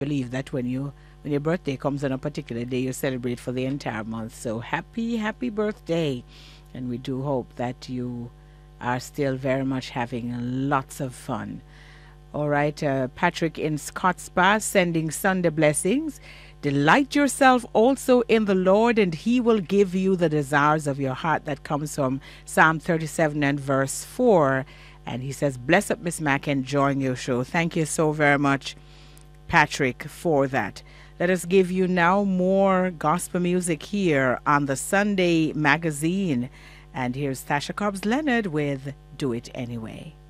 believe that when your birthday comes on a particular day, you celebrate for the entire month. So happy birthday. And we do hope that you are still very much having lots of fun. All right, Patrick in Scottsboro sending Sunday blessings. Delight yourself also in the Lord, and He will give you the desires of your heart. That comes from Psalm 37 and verse 4. And he says, bless up, Miss Mac, enjoying your show. Thank you so very much, Patrick, for that. Let us give you now more gospel music here on the Sunday Magazine. And here's Tasha Cobbs Leonard with Do It Anyway.